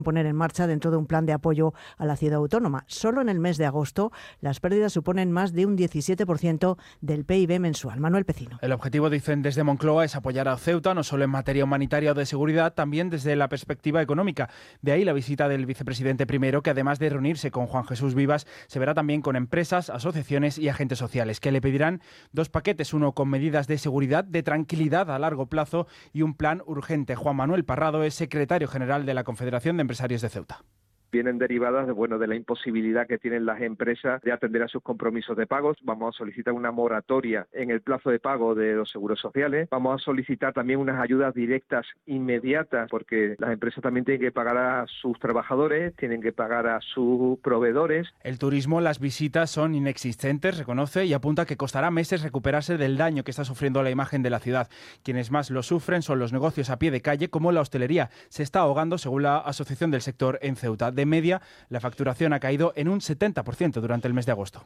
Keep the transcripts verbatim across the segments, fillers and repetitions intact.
poner en marcha dentro de un plan de apoyo a la ciudad autónoma. Solo en el mes de agosto las pérdidas suponen más de un diecisiete por ciento del P I B mensual. Manuel Pecino. El objetivo, dicen desde Moncloa, es apoyar a Ceuta, no solo en materia humanitaria o de seguridad, también desde la perspectiva económica. De ahí la visita del vicepresidente primero, que además de reunirse con Juan Jesús Vivas, se verá también con empresas, asociaciones y agentes sociales, que le pedirán dos paquetes, uno con medidas de seguridad, de tranquilidad a largo plazo y un plan urgente. Juan Manuel Parrado es secretario general de la Confederación de Empresarios de Ceuta. Vienen derivadas de, bueno, de la imposibilidad que tienen las empresas de atender a sus compromisos de pagos. Vamos a solicitar una moratoria en el plazo de pago de los seguros sociales. Vamos a solicitar también unas ayudas directas inmediatas, porque las empresas también tienen que pagar a sus trabajadores, tienen que pagar a sus proveedores. El turismo, las visitas son inexistentes, reconoce, y apunta que costará meses recuperarse del daño que está sufriendo la imagen de la ciudad. Quienes más lo sufren son los negocios a pie de calle, como la hostelería. Se está ahogando, según la Asociación del Sector, en Ceuta. De media, la facturación ha caído en un setenta por ciento durante el mes de agosto.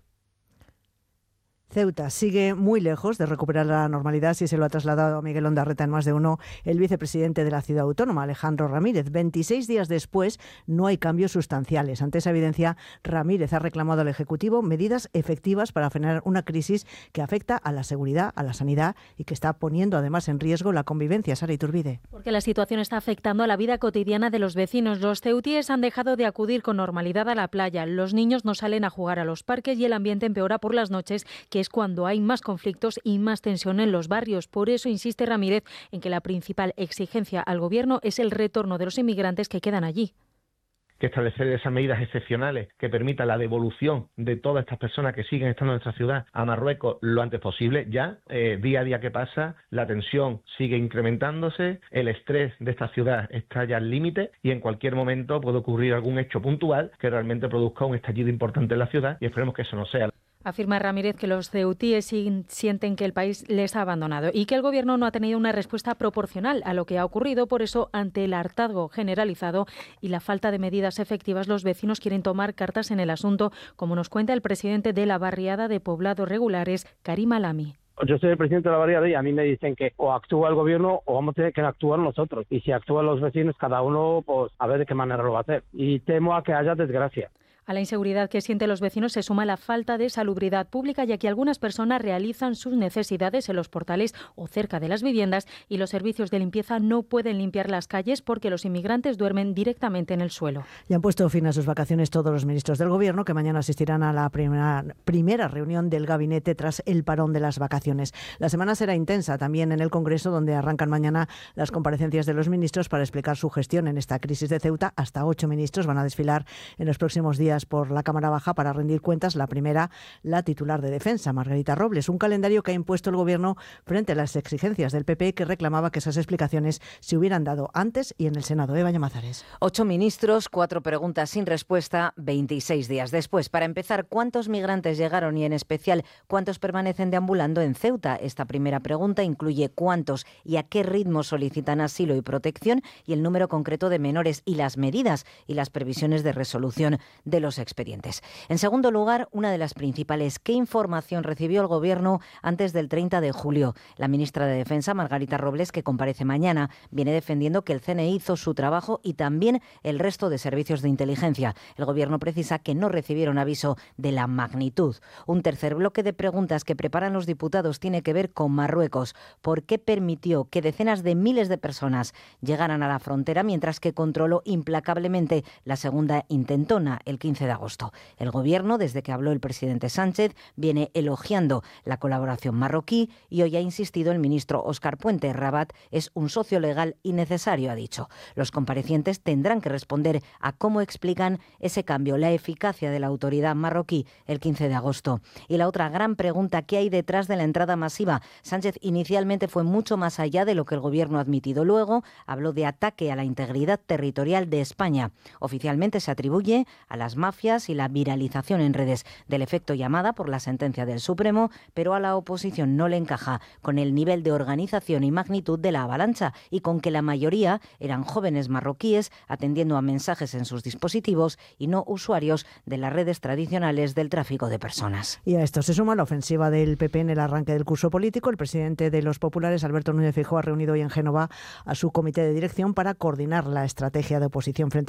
Ceuta sigue muy lejos de recuperar la normalidad, si se lo ha trasladado a Miguel Ondarreta en Más de Uno el vicepresidente de la ciudad autónoma, Alejandro Ramírez. veintiséis días después no hay cambios sustanciales. Ante esa evidencia, Ramírez ha reclamado al Ejecutivo medidas efectivas para frenar una crisis que afecta a la seguridad, a la sanidad y que está poniendo además en riesgo la convivencia. Sara Iturbide. Porque la situación está afectando a la vida cotidiana de los vecinos. Los ceutíes han dejado de acudir con normalidad a la playa. Los niños no salen a jugar a los parques y el ambiente empeora por las noches, que es cuando hay más conflictos y más tensión en los barrios. Por eso insiste Ramírez en que la principal exigencia al Gobierno es el retorno de los inmigrantes que quedan allí. Que establecer esas medidas excepcionales que permitan la devolución de todas estas personas que siguen estando en nuestra ciudad a Marruecos lo antes posible. Ya, eh, día a día que pasa, la tensión sigue incrementándose, el estrés de esta ciudad está ya al límite y en cualquier momento puede ocurrir algún hecho puntual que realmente produzca un estallido importante en la ciudad y esperemos que eso no sea. Afirma Ramírez que los ceutíes sienten que el país les ha abandonado y que el Gobierno no ha tenido una respuesta proporcional a lo que ha ocurrido. Por eso, ante el hartazgo generalizado y la falta de medidas efectivas, los vecinos quieren tomar cartas en el asunto, como nos cuenta el presidente de la barriada de Poblados Regulares, Karim Alami. Yo soy el presidente de la barriada y a mí me dicen que o actúa el Gobierno o vamos a tener que actuar nosotros. Y si actúan los vecinos, cada uno, pues a ver de qué manera lo va a hacer. Y temo a que haya desgracia. A la inseguridad que sienten los vecinos se suma la falta de salubridad pública, ya que algunas personas realizan sus necesidades en los portales o cerca de las viviendas y los servicios de limpieza no pueden limpiar las calles porque los inmigrantes duermen directamente en el suelo. Y han puesto fin a sus vacaciones todos los ministros del Gobierno, que mañana asistirán a la primera, primera reunión del gabinete tras el parón de las vacaciones. La semana será intensa también en el Congreso, donde arrancan mañana las comparecencias de los ministros para explicar su gestión en esta crisis de Ceuta. Hasta ocho ministros van a desfilar en los próximos días por la Cámara Baja para rendir cuentas. La primera, la titular de Defensa, Margarita Robles. Un calendario que ha impuesto el Gobierno frente a las exigencias del P P, que reclamaba que esas explicaciones se hubieran dado antes y en el Senado. Eva Llamazares. Ocho ministros, cuatro preguntas sin respuesta, veintiséis días después. Para empezar, ¿cuántos migrantes llegaron y en especial cuántos permanecen deambulando en Ceuta? Esta primera pregunta incluye cuántos y a qué ritmo solicitan asilo y protección y el número concreto de menores y las medidas y las previsiones de resolución de los expedientes. En segundo lugar, una de las principales, ¿qué información recibió el Gobierno antes del treinta de julio? La ministra de Defensa, Margarita Robles, que comparece mañana, viene defendiendo que el C N I hizo su trabajo y también el resto de servicios de inteligencia. El Gobierno precisa que no recibieron aviso de la magnitud. Un tercer bloque de preguntas que preparan los diputados tiene que ver con Marruecos. ¿Por qué permitió que decenas de miles de personas llegaran a la frontera mientras que controló implacablemente la segunda intentona el quince de agosto? El Gobierno, desde que habló el presidente Sánchez, viene elogiando la colaboración marroquí y hoy ha insistido el ministro Óscar Puente. Rabat es un socio legal y necesario, ha dicho. Los comparecientes tendrán que responder a cómo explican ese cambio, la eficacia de la autoridad marroquí el quince de agosto. Y la otra gran pregunta, ¿qué hay detrás de la entrada masiva? Sánchez inicialmente fue mucho más allá de lo que el Gobierno ha admitido. Luego habló de ataque a la integridad territorial de España. Oficialmente se atribuye a las mafias y la viralización en redes del efecto llamada por la sentencia del Supremo, pero a la oposición no le encaja con el nivel de organización y magnitud de la avalancha y con que la mayoría eran jóvenes marroquíes atendiendo a mensajes en sus dispositivos y no usuarios de las redes tradicionales del tráfico de personas. Y a esto se suma la ofensiva del P P en el arranque del curso político. El presidente de los populares, Alberto Núñez Feijóo, ha reunido hoy en Génova a su comité de dirección para coordinar la estrategia de oposición frente